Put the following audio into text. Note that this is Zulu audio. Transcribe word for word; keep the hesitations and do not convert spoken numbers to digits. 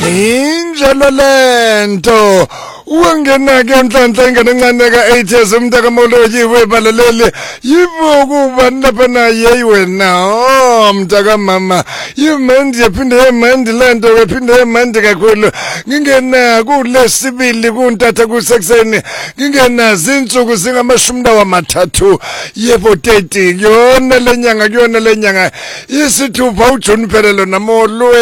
Injalo lento wangena ke mhlanhla ingenencane ka eight years umntaka Moloyi webalalele yibo kuba lapha naye wena oh mntaka mama yimandi yaphinde yemandi lento yaphinde yemandi kakhulu ngingena kulesibili kuntatha kusekuseni ngingena zinsuku zingamashumi amathathu yebo thirty yona lenyanga kuyona lenyanga isithupha uJune phelelo namolo